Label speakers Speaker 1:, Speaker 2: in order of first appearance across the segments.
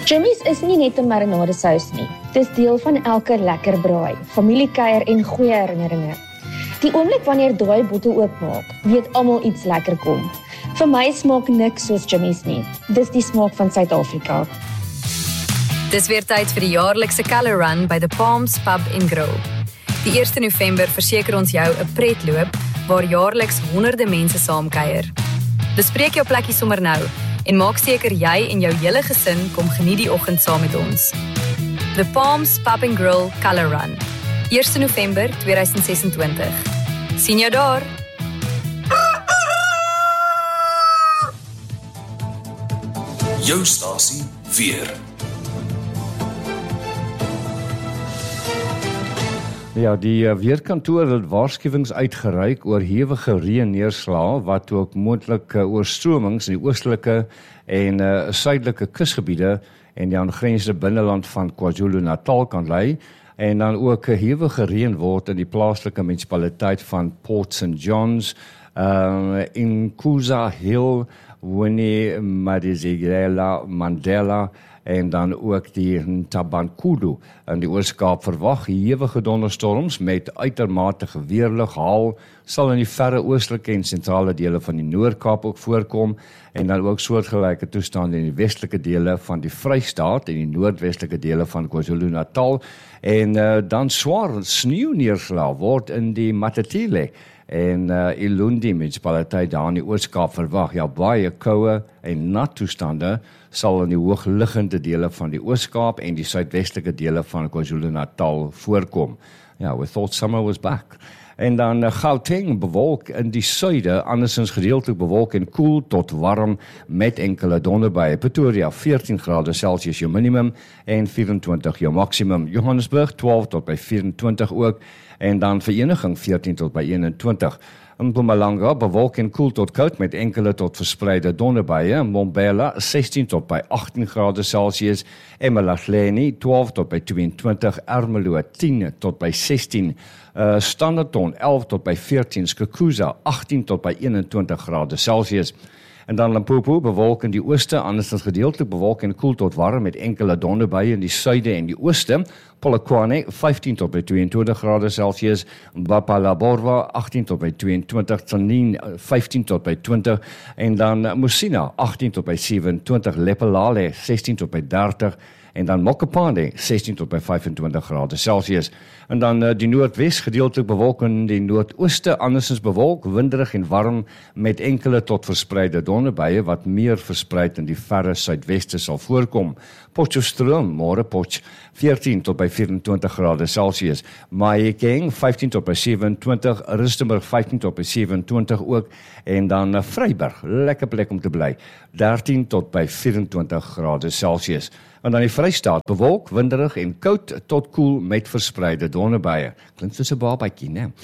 Speaker 1: Jimmy's is nie net 'n marinadesous nie. Dis deel van elke lekker braai, familiekuier en goeie herinneringe. Die oomblik wanneer daai bottel oopmaak, weet almal iets lekker kom. Vir my smaak niks soos Jimmy's nie. Dis die smaak van Suid-Afrika.
Speaker 2: Dis weer tyd vir die jaarlikse Colour Run by the Palms Pub and Grill. Die 1 November verseker ons jou 'n pretloop waar jaarliks honderde mense saamkuier. Bespreek jou plekkie sommer nou en maak seker jy en jou hele gesin kom geniet die oggend saam met ons. The Palms Pub and Grill Colour Run, 1 November 2026. Sien jou daar!
Speaker 3: Jou stasie weer.
Speaker 4: Ja, die weerkantoor het waarskuwings uitgereik oor hewige reënneerslae wat ook moontlik oorstromings in die oostelike en suidelike kusgebiede en die aangrensende binneland van KwaZulu-Natal kan lei en dan ook hewige reën word in die plaaslike munisipaliteit van Port St. John's, in Kuza Hill, Winnie Madikizela, Mandela en dan ook die Ntabankulu in die Oos-Kaap verwag hewige donderstorms met uitermate weerlig, haal sal in die verre oostelike en sentrale dele van die Noord-Kaap ook voorkom en dan ook soortgelyke toestande in die westelike dele van die Vrystaat en die noordwestelike dele van KwaZulu-Natal en dan swaar sneeuneerslag word in die Matatile en Ilundi munisipaliteit daar in die Oos-Kaap verwag. Ja, baie koue en nat toestande sal in die hoogliggende dele van die Oos-Kaap en die suidwestelike dele van KwaZulu-Natal voorkom. Ja, we thought summer was back. En dan Gauteng bewolk in die suide, andersins gedeeltelik bewolk en koel tot warm met enkele donderbuie. Pretoria 14 grade Celsius jou minimum en 24 jou maksimum. Johannesburg 12 tot by 24 ook en dan Vereniging 14 tot by 21. In Mpumalanga bewolk en koel tot koud met enkele tot verspreide donderbuie. Mbombela 16 tot by 18 grade Celsius. Emalahleni 12 tot by 22. Ermelo 10 tot by 16. Standerton 11 tot by 14. Skukuza 18 tot by 21 grade Celsius. En dan Limpopo bewolk in die ooste, andersins gedeeltelik bewolk en koel tot warm met enkele donderbuie in die suide en die ooste. Polokwane 15 tot by 22 grade Celsius, Bapalaborwa 18 tot by 22, Tsanin 15 tot by 20 en dan Musina 18 tot by 27, Lepelale 16 tot by 30 en dan Mokopane 16 tot by 25 grade Celsius. En dan die noordwes gedeeltelik bewolk in die noordooste, andersins bewolk, winderig en warm met enkele tot verspreide donderbuie wat meer verspreid in die verre suidweste sal voorkom. Potchefstroom, môre Potch 14 tot by 24 grade Celsius. Mahikeng 15 tot by 27, Rustenburg 15 tot by 27 ook en dan Vryburg, lekker plek om te bly, 13 tot by 24 grade Celsius. En dan die Vrystaat bewolk, winderig en koud tot koel met verspreide donderbuie. Klink soos 'n babatjie, né?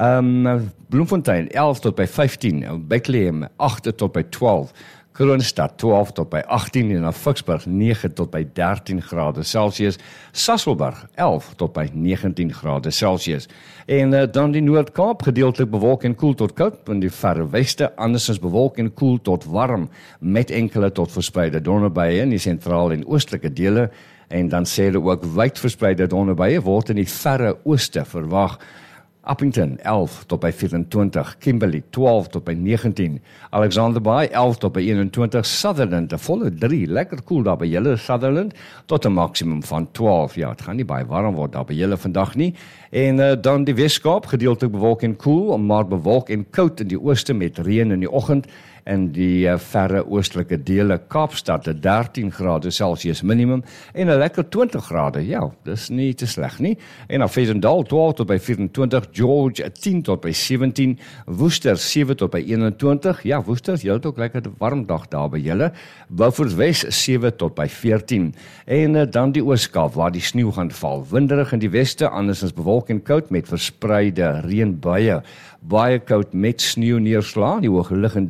Speaker 4: Bloemfontein 11 tot by 15, Bethlehem 8 tot by 12, Kroonstad 12 tot by 18 en dan Ficksburg 9 tot by 13 grade Celsius, Sasolburg 11 tot by 19 grade Celsius. En dan die Noord-Kaap gedeeltelik bewolk en koel tot koud in die verre weste, andersins bewolk en koel tot warm met enkele tot verspreide donderbuie in die sentrale en oostelike dele en dan sê hulle ook wyd verspreide donderbuie word in die verre ooste verwag. Appington 11 tot by 24, Kimberley 12 tot by 19, Alexander Bay 11 tot by 21, Sutherland 'n volle 3, lekker koel daar by julle Sutherland, tot 'n maksimum van 12. Ja, het gaan nie baie warm word daar by julle vandag nie. En dan die Weskaap gedeeltelik bewolk en koel, maar bewolk en koud in die ooste met reën in die oggend. In die verre oostelike dele Kaapstad 13 grade Celsius minimum en 'n lekker 20 grade. Ja, dis nie te sleg nie. En dan Vredendal 12 tot by 24, George 10 tot by 17, Woester 7 tot by 21. Ja, Woester, jy het ook lekker warm dag daar by julle. Beaufort Wes 7 tot by 14. En dan die Oos-Kaap waar die sneeu gaan val. Winderig in die weste, andersins bewolk en koud met verspreide reënbuie. Baie koud met sneeuneerslae in die hoogliggende dele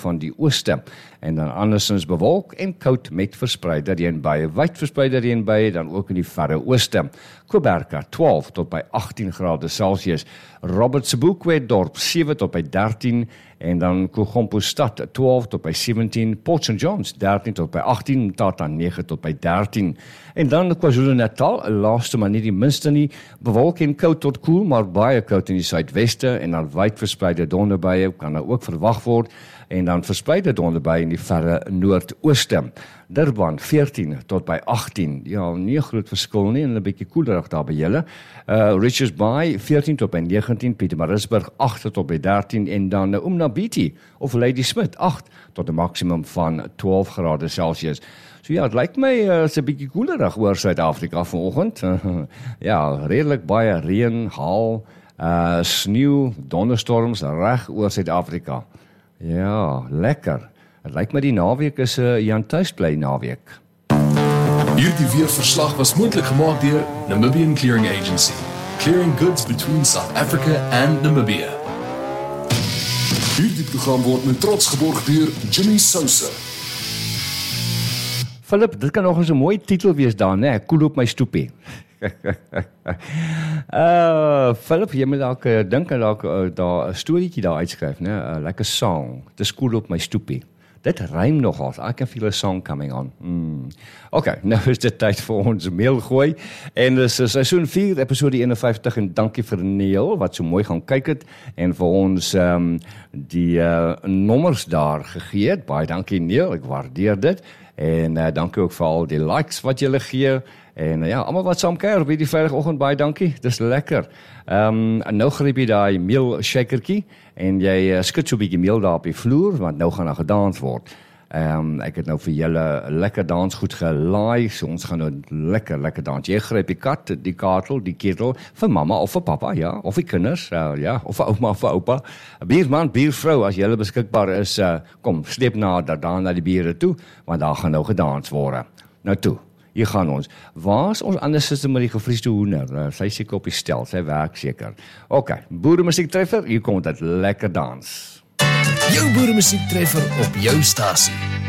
Speaker 4: van die ooste. En dan andersins bewolk en koud met verspreide reënbuie, wyd verspreide reënbuie dan ook in die verre ooste. Kuiberga 12 tot by 18 grade Celsius, Robert Sobukwe dorp 7 tot by 13 en dan Kogompostad 12 tot by 17, Port St. John's 13 tot by 18, Tata 9 tot by 13. En dan KwaZulu-Natal, laaste maar nie die minste nie, bewolk en koud tot koel, maar baie koud in die suidweste en dan wyd verspreide donderbuie kan nou ook verwag word en dan verspreide donderbuie in die verre noordooste. Durban 14 tot by 18, ja, nie 'n groot verskil nie en 'n bietjie koelerig daar by julle. Richards Bay 14 tot by 19, Pietermaritzburg 8 tot by 13 en dan Umnabiti of Ladysmith 8 tot 'n maksimum van 12 grade Celsius. So ja, het lyk my is 'n bietjie koelerig oor Suid-Afrika vanoggend. Ja, redelik baie reën, haal, sneeu, donderstorms reg oor Suid-Afrika. Ja, lekker. Het lyk my die naweek is 'n Jan Tuisbly naweek.
Speaker 3: Hierdie weerverslag was moontlik gemaak deur Namibian Clearing Agency, clearing goods between South Africa and Namibia. Hierdie program word met trots geborg deur Jimmy Sousa.
Speaker 4: Philip, dit kan nog eens 'n mooi titel wees daar, né? Koel op my stoepie. Philip, jy moet dalk dink aan dalk daar 'n storieetjie daar uitskryf, né? 'n Lekker song. Dis koel op my stoepie. Dit rym nogals. I can feel a song coming on. Okay, nou is dit tyd vir ons mailgooi. En dis seisoen 4, episode 51 en dankie vir Neil wat so mooi gaan kyk het en vir ons die nommers daar gegee het. Baie dankie Neil, ek waardeer dit. En dankie ook vir al die likes wat julle gee. En ja, almal wat saam kuier op hierdie Vrydagoggend, baie dankie. Dis lekker. Nou gryp jy daai meel shakertjie en jy skud so 'n bietjie meel daar op die vloer want nou gaan daar gedans word. Ek het nou vir julle lekker dansgoed gelaai, so ons gaan nou lekker dans. Jy gryp die kat, die katel, die ketel vir mamma of vir pappa, ja, of vir kinders, ja, of vir ouma of vir oupa. 'n Bierman, biervrou, as julle beskikbaar is, kom, sleep nader daar na die biere toe, want daar gaan nou gedans word. Nou toe. Hier gaan ons. Waar is ons ander sister met die gevriesde hoender? Sy seker op die stel, sy werk seker. Okay, boeremusiek treffer, hier kom dit lekker dans.
Speaker 3: Jou boeremusiek treffer op jou stasie.